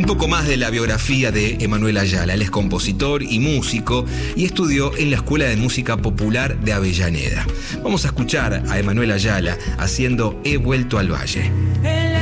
poco más de la biografía de Emanuel Ayala. Él es compositor y músico y estudió en la Escuela de Música Popular de Avellaneda. Vamos a escuchar a Emanuel Ayala haciendo He vuelto al valle.